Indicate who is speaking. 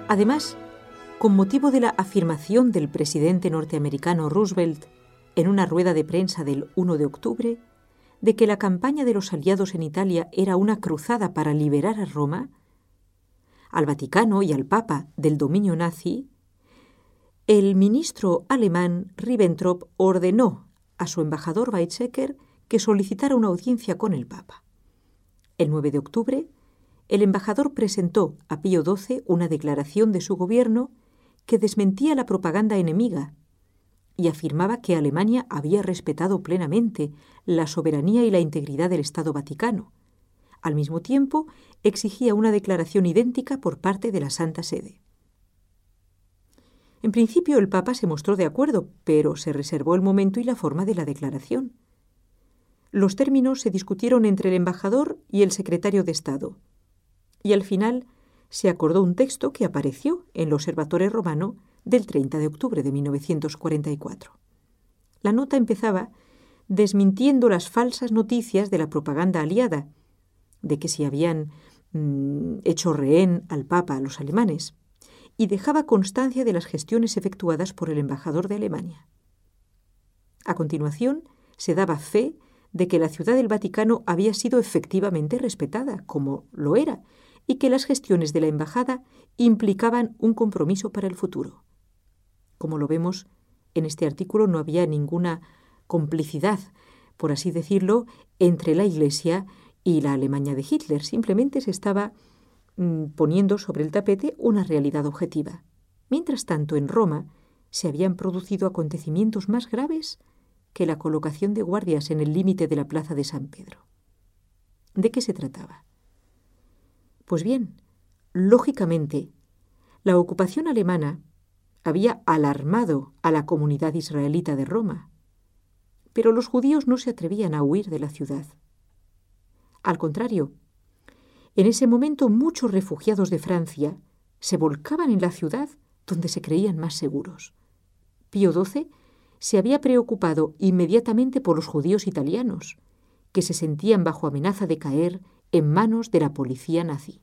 Speaker 1: Además, con motivo de la afirmación del presidente norteamericano Roosevelt en una rueda de prensa del 1 de octubre de que la campaña de los aliados en Italia era una cruzada para liberar a Roma, al Vaticano y al Papa del dominio nazi, el ministro alemán Ribbentrop ordenó a su embajador Weizsäcker que solicitara una audiencia con el Papa. El 9 de octubre, el embajador presentó a Pío XII una declaración de su gobierno que desmentía la propaganda enemiga y afirmaba que Alemania había respetado plenamente la soberanía y la integridad del Estado Vaticano. Al mismo tiempo, exigía una declaración idéntica por parte de la Santa Sede. En principio, el Papa se mostró de acuerdo, pero se reservó el momento y la forma de la declaración. Los términos se discutieron entre el embajador y el secretario de Estado, y al final se acordó un texto que apareció en el Osservatore Romano del 30 de octubre de 1944. La nota empezaba desmintiendo las falsas noticias de la propaganda aliada, de que se habían hecho rehén al Papa a los alemanes, y dejaba constancia de las gestiones efectuadas por el embajador de Alemania. A continuación, se daba fe de que la Ciudad del Vaticano había sido efectivamente respetada, como lo era, y que las gestiones de la embajada implicaban un compromiso para el futuro. Como lo vemos, en este artículo no había ninguna complicidad, por así decirlo, entre la Iglesia y la Alemania de Hitler. Simplemente se estaba poniendo sobre el tapete una realidad objetiva. Mientras tanto, en Roma se habían producido acontecimientos más graves que la colocación de guardias en el límite de la plaza de San Pedro. ¿De qué se trataba? Pues bien, lógicamente, la ocupación alemana había alarmado a la comunidad israelita de Roma, pero los judíos no se atrevían a huir de la ciudad. Al contrario, en ese momento muchos refugiados de Francia se volcaban en la ciudad donde se creían más seguros. Pío XII se había preocupado inmediatamente por los judíos italianos, que se sentían bajo amenaza de caer en manos de la policía nazi.